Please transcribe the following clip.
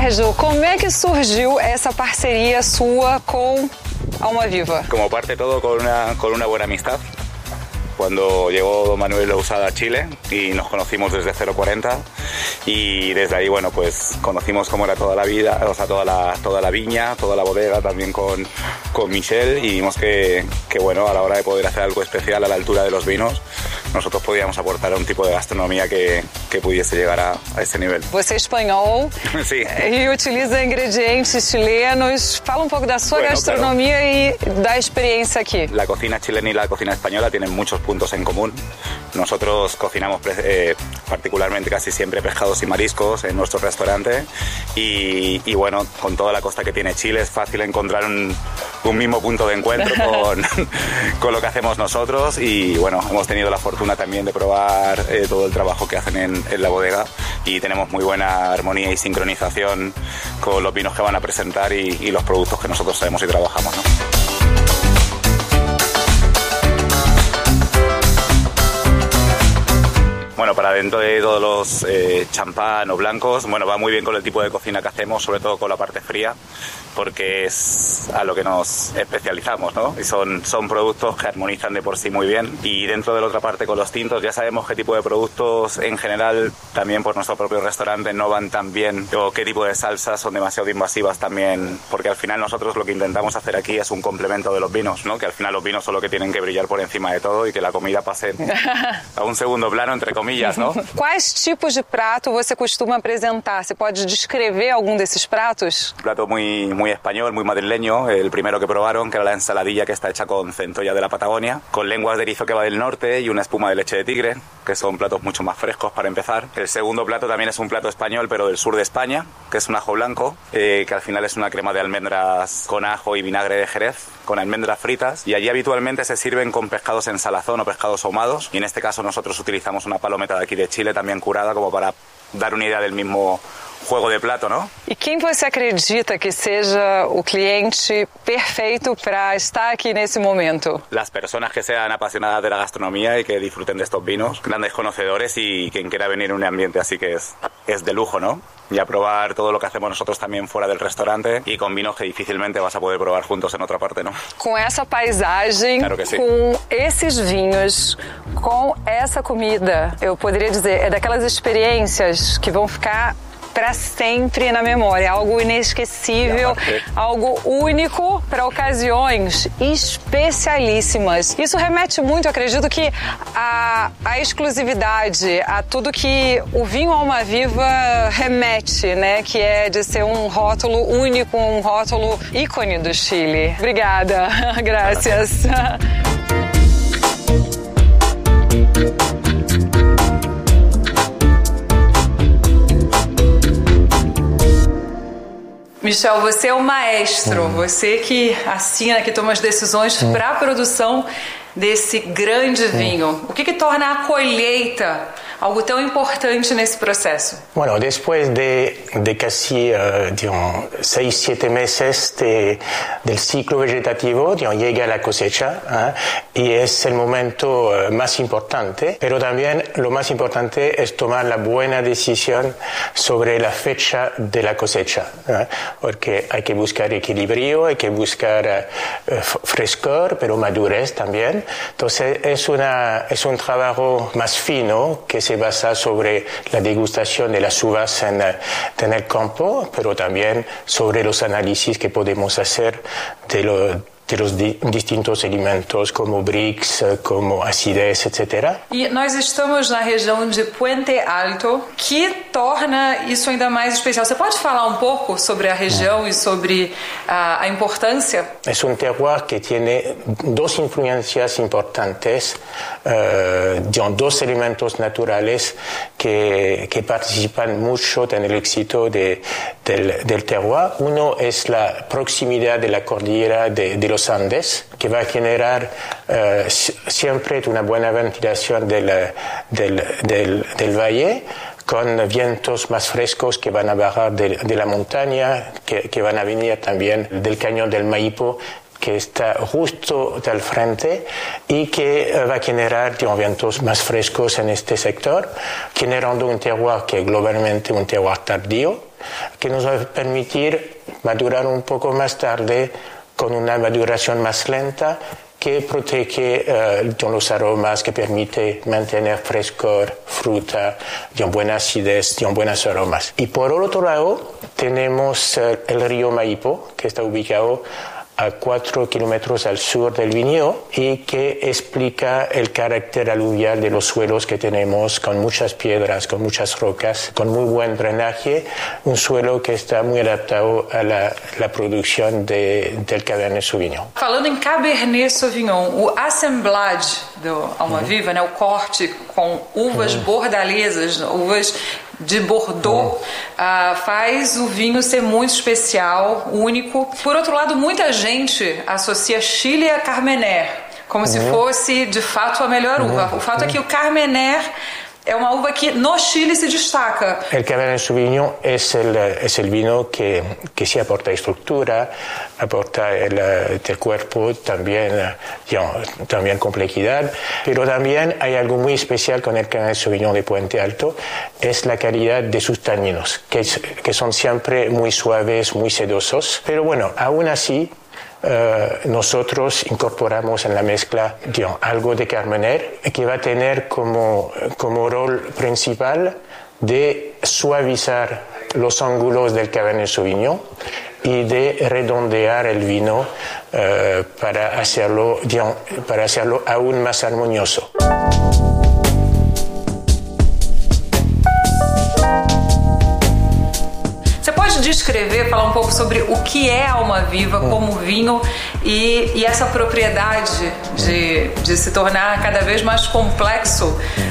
Sérgio, como é que surgiu essa parceria sua com Almaviva? Como parte todo con una buena amistad. Cuando llegó don Manuel Lousada a Chile y nos conocimos desde 040 y desde ahí, bueno, pues conocimos cómo era toda la vida, o sea, toda la viña, toda la bodega, también con Michel, y vimos que, bueno, a la hora de poder hacer algo especial a la altura de los vinos, nosotros podíamos aportar un tipo de gastronomía que pudiese llegar a ese nivel. Você é espanhol sí. E utiliza ingredientes chilenos. Fala un poco de su gastronomía y da experiencia aquí. La cocina chilena y la cocina española tienen muchos puntos en común. Nosotros cocinamos particularmente casi siempre pescados y mariscos en nuestro restaurante y bueno, con toda la costa que tiene Chile es fácil encontrar un mismo punto de encuentro con lo que hacemos nosotros, y bueno, hemos tenido la fortuna también de probar todo el trabajo que hacen en la bodega y tenemos muy buena armonía y sincronización con los vinos que van a presentar y los productos que nosotros sabemos y trabajamos, ¿no? Bueno, para dentro de todos los champán o blancos, bueno, va muy bien con el tipo de cocina que hacemos, sobre todo con la parte fría, porque es a lo que nos especializamos, ¿no? Y son productos que armonizan de por sí muy bien. Y dentro de la otra parte, con los tintos, ya sabemos qué tipo de productos en general, también por nuestro propio restaurante, no van tan bien, o qué tipo de salsas son demasiado invasivas también, porque al final nosotros lo que intentamos hacer aquí es un complemento de los vinos, ¿no? Que al final los vinos son lo que tienen que brillar por encima de todo y que la comida pase a un segundo plano, entre comillas, ¿no? Quais tipos de prato você costuma apresentar? Você pode descrever algum desses pratos? Un plato muy español, muy madrileño, el primero que probaron, que era la ensaladilla, que está hecha con centolla de la Patagonia, con lenguas de erizo que va del norte y una espuma de leche de tigre, que son platos mucho más frescos para empezar. El segundo plato también es un plato español, pero del sur de España, que es un ajo blanco, que al final es una crema de almendras con ajo y vinagre de Jerez, con almendras fritas, y allí habitualmente se sirven con pescados en salazón o pescados ahumados, y en este caso nosotros utilizamos una palometa de aquí de Chile, también curada, como para dar una idea del mismo juego de plato, ¿no? E quem você acredita que seja o cliente perfeito para estar aquí nesse momento? Las personas que sean apasionadas de la gastronomía y que disfruten de estos vinos, grandes conocedores, y quien quiera venir en un ambiente así que es de lujo, ¿no? Y a probar todo lo que hacemos nosotros también fuera del restaurante y con vinos que difícilmente vas a poder probar juntos en otra parte, ¿no? Com essa paisagem, claro que sim, com esses vinhos, com essa comida, eu poderia dizer, é daquelas experiências que vão ficar para sempre na memória, algo inesquecível, algo único para ocasiões especialíssimas. Isso remete muito, acredito que a exclusividade, a tudo que o vinho Almaviva remete, né, que é de ser um rótulo único, um rótulo ícone do Chile. Obrigada, graças. Michel, você é o maestro, você que assina, que toma as decisões para a produção desse grande vinho. O que torna a colheita algo tão importante nesse proceso? Bueno, después de casi 6-7 meses del ciclo vegetativo, llega la cosecha, y es el momento más importante, pero también lo más importante es tomar la buena decisión sobre la fecha de la cosecha, porque hay que buscar equilibrio, hay que buscar frescor, pero madurez también. Entonces es un trabajo más fino que se basa sobre la degustación de las uvas en el campo, pero también sobre los análisis que podemos hacer de los distintos alimentos como Brix, como acidez, etc. E nós estamos na região de Puente Alto, que torna isso ainda mais especial. Você pode falar un poco sobre a região y sobre a importancia? Es un terroir que tiene dos influencias importantes, dos elementos naturales que participan mucho en el éxito del terroir. Uno es la proximidad de la cordillera de los Andes, que va a generar siempre una buena ventilación del valle, con vientos más frescos que van a bajar de la montaña, que van a venir también del cañón del Maipo, que está justo al frente y que va a generar vientos más frescos en este sector, generando un terroir que es globalmente un terroir tardío, que nos va a permitir madurar un poco más tarde con una maduración más lenta que protege los aromas, que permite mantener frescor, fruta, buena acidez, buenos aromas. Y por el otro lado tenemos el río Maipo, que está ubicado a 4 kilómetros al sur del viñedo y que explica el carácter aluvial de los suelos que tenemos, con muchas piedras, con muchas rocas, con muy buen drenaje, un suelo que está muy adaptado a la producción del Cabernet Sauvignon. Falando em Cabernet Sauvignon, o assemblage do Alma Viva, né, o corte com uvas bordalesas, uvas de Bordeaux, faz o vinho ser muito especial, único. Por outro lado, muita gente associa Chile a Carmener, como se fosse, de fato, a melhor uva. O fato é que o Carmener é uma uva que no Chile se destaca. El Cabernet Sauvignon es el vino que sí aporta estructura, aporta el cuerpo, también complejidad, pero también hay algo muy especial con el Cabernet Sauvignon de Puente Alto, es la calidad de sus taninos, que son siempre muy suaves, muy sedosos, pero bueno, aún así, nosotros incorporamos en la mezcla algo de Carmener que va a tener como rol principal de suavizar los ángulos del Cabernet Sauvignon y de redondear el vino para hacerlo aún más armonioso. Descrever, falar um pouco sobre o que é Alma Viva como vinho e essa propriedade de se tornar cada vez mais complexo